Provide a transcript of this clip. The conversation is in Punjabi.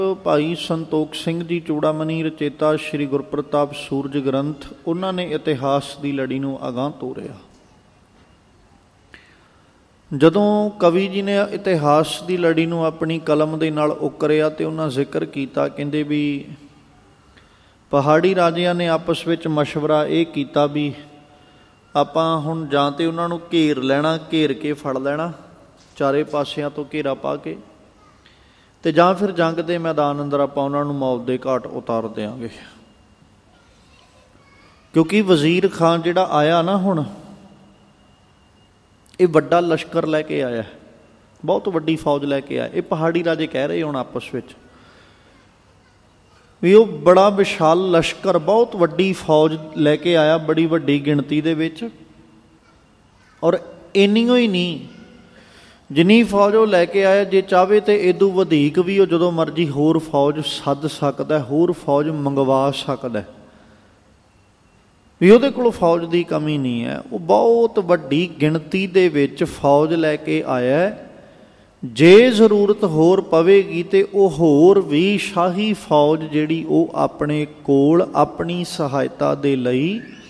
ਭਾਈ ਸੰਤੋਖ ਸਿੰਘ ਜੀ ਚੂੜਾਮਣੀ, ਰਚੇਤਾ ਸ਼੍ਰੀ ਗੁਰਪ੍ਰਤਾਪ ਸੂਰਜ ਗ੍ਰੰਥ, ਉਹਨਾਂ ਨੇ ਇਤਿਹਾਸ ਦੀ ਲੜੀ ਨੂੰ ਅਗਾਂਹ ਤੋਰਿਆ। ਜਦੋਂ ਕਵੀ ਜੀ ਨੇ ਇਤਿਹਾਸ ਦੀ ਲੜੀ ਨੂੰ ਆਪਣੀ ਕਲਮ ਦੇ ਨਾਲ ਉਕਰਿਆ ਤੇ ਉਹਨਾਂ ਜ਼ਿਕਰ ਕੀਤਾ, ਕਹਿੰਦੇ ਵੀ ਪਹਾੜੀ ਰਾਜਿਆਂ ਨੇ ਆਪਸ ਵਿੱਚ ਮਸ਼ਵਰਾ ਇਹ ਕੀਤਾ ਵੀ ਆਪਾਂ ਹੁਣ ਜਾਂ ਤਾਂ ਉਹਨਾਂ ਨੂੰ ਘੇਰ ਲੈਣਾ, ਘੇਰ ਕੇ ਫੜ ਲੈਣਾ ਚਾਰੇ ਪਾਸਿਆਂ ਤੋਂ ਘੇਰਾ ਪਾ ਕੇ, ਤੇ ਜਾਂ ਫਿਰ ਜੰਗ ਦੇ ਮੈਦਾਨ ਅੰਦਰ ਆਪਾਂ ਉਹਨਾਂ ਨੂੰ ਮੌਤ ਦੇ ਘਾਟ ਉਤਾਰ ਦਿਆਂਗੇ। ਕਿਉਂਕਿ ਵਜ਼ੀਰ ਖਾਨ ਜਿਹੜਾ ਆਇਆ ਨਾ, ਹੁਣ ਇਹ ਵੱਡਾ ਲਸ਼ਕਰ ਲੈ ਕੇ ਆਇਆ, ਬਹੁਤ ਵੱਡੀ ਫੌਜ ਲੈ ਕੇ ਆਇਆ। ਇਹ ਪਹਾੜੀ ਰਾਜੇ ਕਹਿ ਰਹੇ ਹੁਣ ਆਪਸ ਵਿੱਚ ਵੀ ਉਹ ਬੜਾ ਵਿਸ਼ਾਲ ਲਸ਼ਕਰ, ਬਹੁਤ ਵੱਡੀ ਫੌਜ ਲੈ ਕੇ ਆਇਆ, ਬੜੀ ਵੱਡੀ ਗਿਣਤੀ ਦੇ ਵਿੱਚ। ਔਰ ਇੰਨੀਓ ਹੀ ਨਹੀਂ, ਜਿੰਨੀ ਫੌਜ ਉਹ ਲੈ ਕੇ ਆਇਆ, ਜੇ ਚਾਹਵੇ ਤਾਂ ਇਦੋਂ ਵਧੇਕ ਵੀ ਉਹ ਜਦੋਂ ਮਰਜ਼ੀ ਹੋਰ ਫੌਜ ਸੱਦ ਸਕਦਾ, ਹੋਰ ਫੌਜ ਮੰਗਵਾ ਸਕਦਾ, ਵੀ ਉਹਦੇ ਕੋਲ ਫੌਜ ਦੀ ਕਮੀ ਨਹੀਂ ਹੈ। ਉਹ ਬਹੁਤ ਵੱਡੀ ਗਿਣਤੀ ਦੇ ਵਿੱਚ ਫੌਜ ਲੈ ਕੇ ਆਇਆ। ਜੇ ਜ਼ਰੂਰਤ ਹੋਰ ਪਵੇਗੀ ਤਾਂ ਉਹ ਹੋਰ ਵੀ ਸ਼ਾਹੀ ਫੌਜ ਜਿਹੜੀ ਉਹ ਆਪਣੇ ਕੋਲ ਆਪਣੀ ਸਹਾਇਤਾ ਦੇ ਲਈ